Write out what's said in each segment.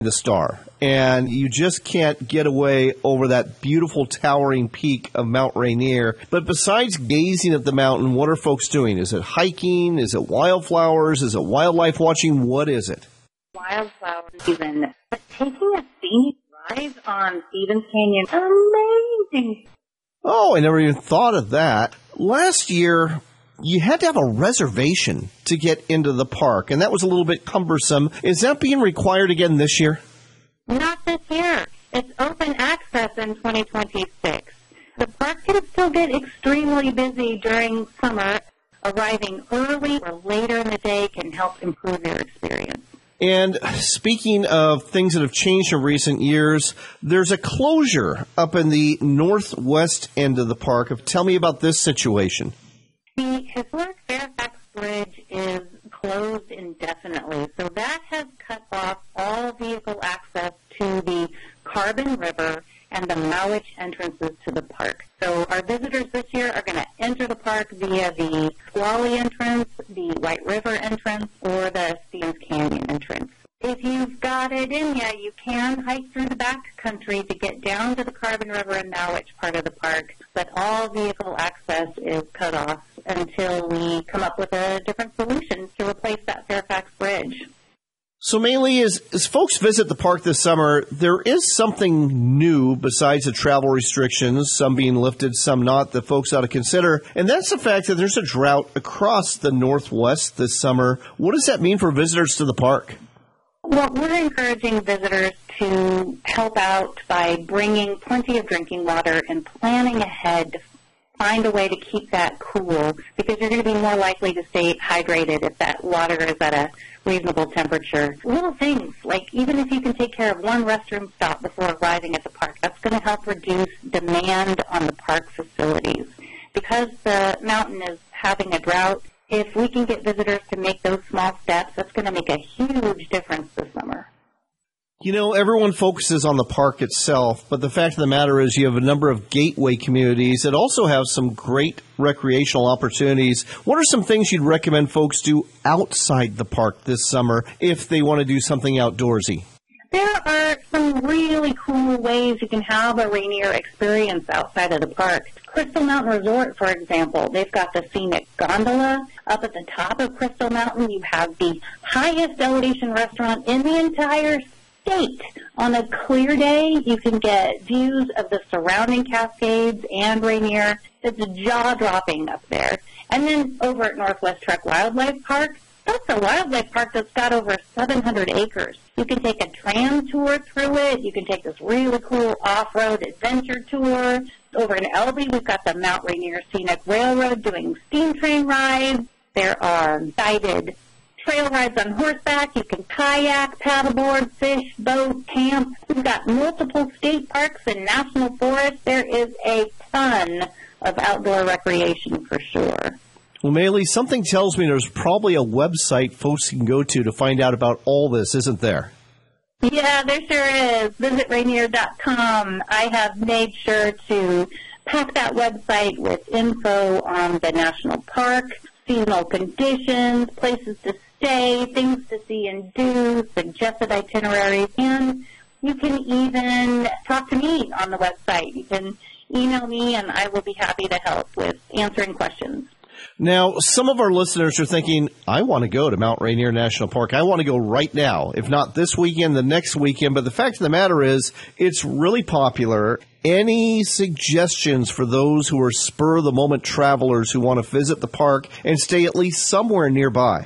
the star, and you just can't get away over that beautiful towering peak of Mount Rainier. But besides gazing at the mountain, what are folks doing? Is it hiking? Is it wildflowers? Is it wildlife watching? What is it? Wildflower season. Taking a scenic drive on Stevens Canyon. Amazing. Oh, I never even thought of that. Last year, you had to have a reservation to get into the park, and that was a little bit cumbersome. Is that being required again this year? Not this year. It's open access in 2026. The park can still get extremely busy during summer. Arriving early or later in the day can help improve your experience. And speaking of things that have changed in recent years, there's a closure up in the northwest end of the park. Tell me about this situation. The historic Fairfax Bridge is closed indefinitely, so that has cut off all vehicle access to the Carbon River and the Mowich entrances to the park. So our visitors this year are going to enter the park via the Squally entrance, the White River entrance, or the Stevens Canyon entrance. If you've got it in you, you can hike through the back country to get down to the Carbon River and Mowich part of the park, but all vehicle access is cut off until we come up with a different solution to replace that Fairfax Bridge. So mainly, as folks visit the park this summer, there is something new besides the travel restrictions, some being lifted, some not, that folks ought to consider. And that's the fact that there's a drought across the Northwest this summer. What does that mean for visitors to the park? Well, we're encouraging visitors to help out by bringing plenty of drinking water and planning ahead to find a way to keep that cool, because you're going to be more likely to stay hydrated if that water is at a reasonable temperature. Little things, like even if you can take care of one restroom stop before arriving at the park, that's going to help reduce demand on the park facilities. Because the mountain is having a drought, if we can get visitors to make those small steps, that's going to make a huge difference this summer. You know, everyone focuses on the park itself, but the fact of the matter is you have a number of gateway communities that also have some great recreational opportunities. What are some things you'd recommend folks do outside the park this summer if they want to do something outdoorsy? There are some really cool ways you can have a Rainier experience outside of the park. Crystal Mountain Resort, for example, they've got the scenic gondola. Up at the top of Crystal Mountain, you have the highest elevation restaurant in the entire state. On a clear day, you can get views of the surrounding Cascades and Rainier. It's jaw-dropping up there. And then over at Northwest Trek Wildlife Park, that's a wildlife park that's got over 700 acres. You can take a tram tour through it. You can take this really cool off-road adventure tour. Over in Elby, we've got the Mount Rainier Scenic Railroad doing steam train rides. There are guided trail rides on horseback. You can kayak, paddleboard, fish, boat, camp. We've got multiple state parks and national forests. There is a ton of outdoor recreation for sure. Well, Maylee, something tells me there's probably a website folks can go to find out about all this, isn't there? Yeah, there sure is. Visit Rainier.com. I have made sure to pack that website with info on the national park, seasonal conditions, places to stay, things to see and do, suggested itineraries, and you can even talk to me on the website. You can email me, and I will be happy to help with answering questions. Now, some of our listeners are thinking, I want to go to Mount Rainier National Park. I want to go right now, if not this weekend, the next weekend. But the fact of the matter is, it's really popular. Any suggestions for those who are spur-of-the-moment travelers who want to visit the park and stay at least somewhere nearby?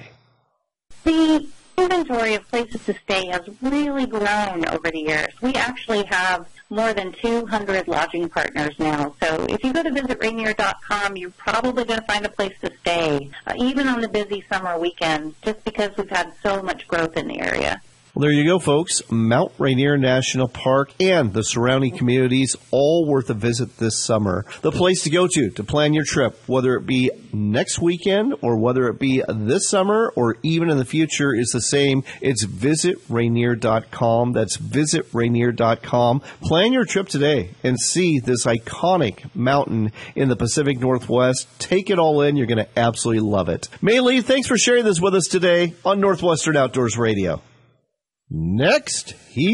The inventory of places to stay has really grown over the years. We actually have more than 200 lodging partners now. So if you go to visit Rainier.com, you're probably going to find a place to stay, even on the busy summer weekends, just because we've had so much growth in the area. Well, there you go, folks. Mount Rainier National Park and the surrounding communities, all worth a visit this summer. The place to go to plan your trip, whether it be next weekend or whether it be this summer or even in the future, is the same. It's visitrainier.com. That's visitrainier.com. Plan your trip today and see this iconic mountain in the Pacific Northwest. Take it all in. You're going to absolutely love it. Maylee, thanks for sharing this with us today on Northwestern Outdoors Radio. Next, he